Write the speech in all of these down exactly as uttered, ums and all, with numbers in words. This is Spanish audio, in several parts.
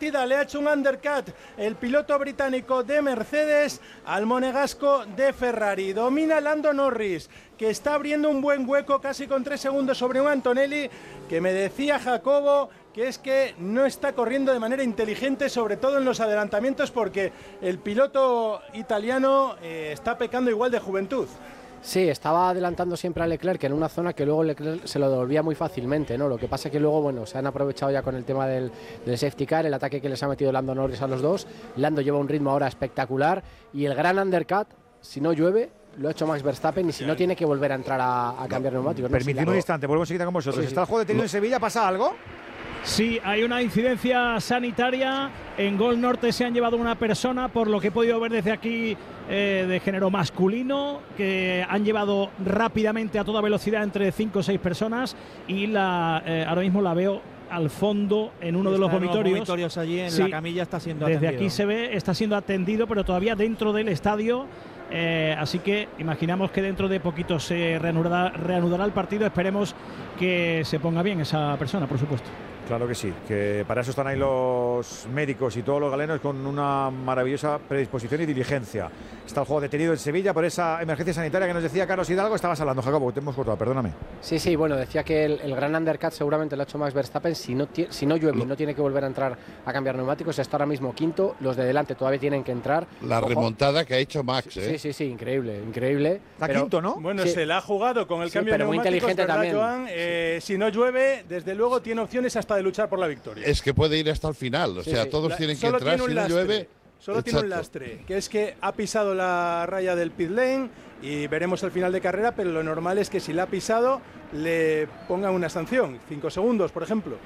parecida. Le ha hecho un undercut el piloto británico de Mercedes al monegasco de Ferrari. Domina Lando Norris, que está abriendo un buen hueco casi con tres segundos sobre un Antonelli, que me decía Jacobo que es que no está corriendo de manera inteligente, sobre todo en los adelantamientos, porque el piloto italiano eh, está pecando igual de juventud. Sí, estaba adelantando siempre a Leclerc en una zona que luego Leclerc se lo devolvía muy fácilmente, ¿no? Lo que pasa es que luego, bueno, se han aprovechado ya con el tema del, del safety car, el ataque que les ha metido Lando Norris a los dos. Lando lleva un ritmo ahora espectacular y el gran undercut, si no llueve, lo ha hecho Max Verstappen y si no tiene que volver a entrar a, a cambiar neumáticos. Permitidme ¿no? un instante, vuelvo enseguida con vosotros. Sí, ¿Está el juego detenido en Sevilla? ¿Pasa algo? Sí, hay una incidencia sanitaria. En Gol Norte se han llevado una persona, por lo que he podido ver desde aquí, eh, de género masculino, que han llevado rápidamente a toda velocidad entre cinco o seis personas y la, eh, ahora mismo la veo al fondo en uno de los vomitorios. Los vomitorios allí en sí, la camilla está siendo desde atendido. aquí se ve, está siendo atendido, pero todavía dentro del estadio. Eh, así que imaginamos que dentro de poquito se reanudará, reanudará el partido. Esperemos que se ponga bien esa persona, por supuesto. Claro que sí, que para eso están ahí los médicos y todos los galenos con una maravillosa predisposición y diligencia. Está el juego detenido en Sevilla por esa emergencia sanitaria que nos decía Carlos Hidalgo. Estabas hablando, Jacobo, te hemos cortado, perdóname. Sí, sí, bueno, decía que el, el gran undercut seguramente lo ha hecho Max Verstappen. Si no, si no llueve y no tiene que volver a entrar a cambiar neumáticos, está ahora mismo quinto. Los de delante todavía tienen que entrar. La Ojo. remontada que ha hecho Max, Sí, ¿eh? sí, sí, sí, increíble, increíble. Está pero, quinto, ¿no? Bueno, sí. se la ha jugado con el Sí, cambio de pero muy neumáticos, inteligente ¿verdad, también. Joan? Eh, si no llueve, desde luego tiene opciones hasta de luchar por la victoria. Es que puede ir hasta el final, o Sí, sea, sí. todos La- tienen que solo entrar, tiene un si no lastre, llueve. Solo tiene un Exacto. lastre, que es que ha pisado la raya del pit lane y veremos el final de carrera, pero lo normal es que si la ha pisado le pongan una sanción, cinco segundos, por ejemplo.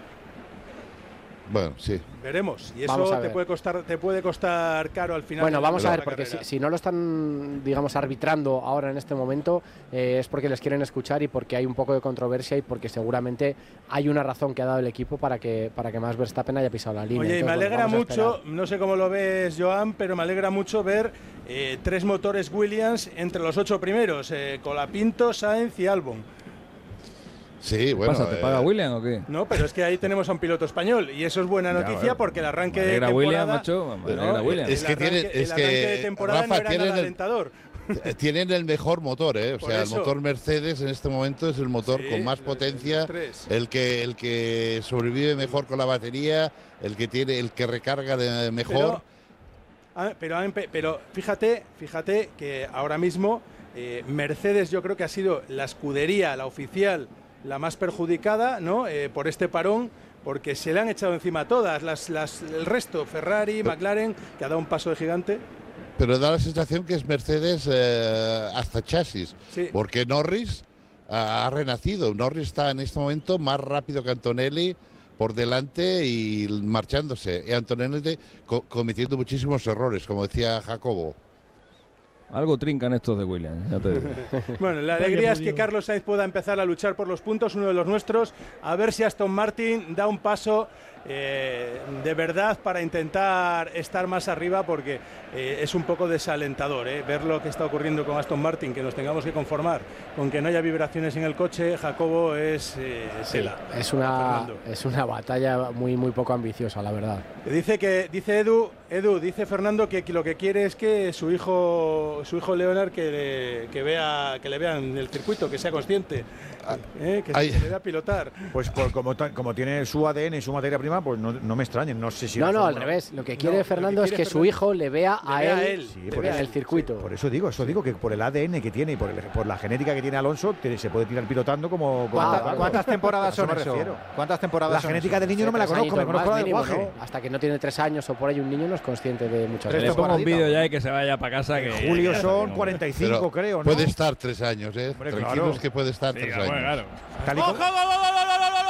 Bueno, sí. Veremos, y Vamos eso a te ver. puede costar te puede costar caro al final. Bueno, de la- vamos de a la ver, porque si, carrera. si no lo están, digamos, arbitrando ahora en este momento, eh, es porque les quieren escuchar y porque hay un poco de controversia y porque seguramente hay una razón que ha dado el equipo para que para que Max Verstappen haya pisado la línea. Oye, y Entonces, me bueno, alegra vamos a mucho, esperar. no sé cómo lo ves, Joan, pero me alegra mucho ver eh, tres motores Williams entre los ocho primeros, eh, Colapinto, Sainz y Albon. Sí, ¿Qué bueno. pasa? ¿Te eh, paga William o qué? No, pero es que ahí tenemos a un piloto español y eso es buena Ya, noticia bueno. porque el arranque Me de alegra temporada… William, macho, me alegra No, William. Es que el arranque- tiene- es el arranque que, de temporada Rafa, no era tienen nada el- alentador. Tienen el mejor motor, ¿eh? O Por sea, eso. el motor Mercedes en este momento es el motor Sí, con más el- potencia, el tres. el que el que sobrevive mejor con la batería, el que tiene el que recarga de mejor. Pero, ah, pero, han empe- pero fíjate, fíjate que ahora mismo eh, Mercedes yo creo que ha sido la escudería, la oficial, la más perjudicada, ¿no? Eh, por este parón, porque se le han echado encima todas, las, las, el resto, Ferrari, McLaren, que ha dado un paso de gigante. Pero da la sensación que es Mercedes eh, hasta chasis, Sí. porque Norris ha, ha renacido. Norris está en este momento más rápido que Antonelli por delante y marchándose. Y Antonelli co- cometiendo muchísimos errores, como decía Jacobo. Algo trincan estos de William, ya te digo. Bueno, la Vaya alegría por es que Dios. Carlos Sainz pueda empezar a luchar por los puntos, uno de los nuestros, a ver si Aston Martin da un paso eh, de verdad para intentar estar más arriba, porque eh, es un poco desalentador eh, ver lo que está ocurriendo con Aston Martin, que nos tengamos que conformar con que no haya vibraciones en el coche. Jacobo, es eh, tela. Es una, Fernando. es una batalla muy, muy poco ambiciosa, la verdad. Dice que dice Edu, Edu, dice Fernando que lo que quiere es que su hijo, su hijo Leonard que, que vea, que le vean el circuito, que sea consciente, eh, que, Ay. que le vea pilotar. Pues por, como, ta- como tiene su A D N y su materia prima, pues no, no me extrañen. No sé si. No, la no, al Fórmula- revés. Lo que No, quiere lo que Fernando es quiere que su Fernando- hijo le vea a Le vea él, a él. Sí, le por vea en a el él. circuito. Por eso digo, eso digo que por el A D N que tiene y por, el- por la genética que tiene Alonso, te- se puede tirar pilotando como. como ¿Cuánta- claro. ¿Cuántas temporadas A eso son me eso? refiero. ¿Cuántas temporadas La son genética eso? del niño no me la Tres conozco, me añitos conozco la más del mínimo, guaje. ¿no? Hasta que no tiene tres años o por ahí un niño no es consciente de muchas Tres Le cosas. pongo un temporaditas. vídeo ya y que se vaya para casa. Que En julio ya- son ya- cuarenta y cinco, Pero creo, ¿no? puede estar tres años, ¿eh? Hombre, Tranquilos claro. que puede estar Sí, tres bueno, años. claro. Tal y como-